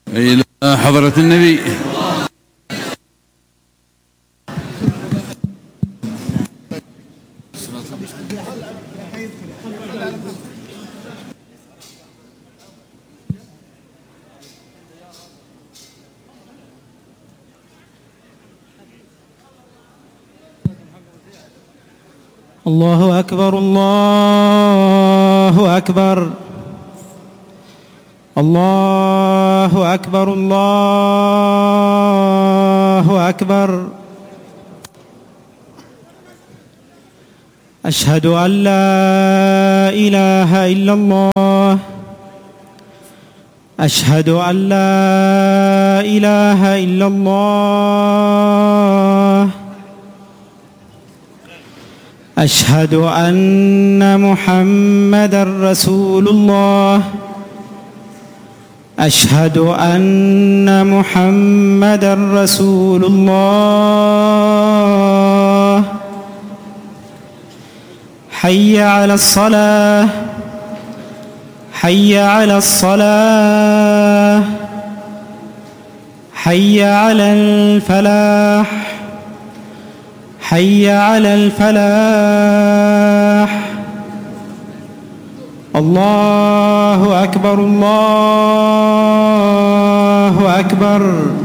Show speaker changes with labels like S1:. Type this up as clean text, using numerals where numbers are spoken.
S1: إلى حضرة النبي.
S2: الله أكبر الله أكبر الله أكبر الله أكبر. أشهد أن لا إله إلا الله. أشهد أن لا إله إلا الله. أشهد أن محمدًا رسول الله. أشهد أن محمدًا رسول الله. حي على الصلاة حي على الصلاة حي على الفلاح حي على الفلاح. الله أكبر الله أكبر.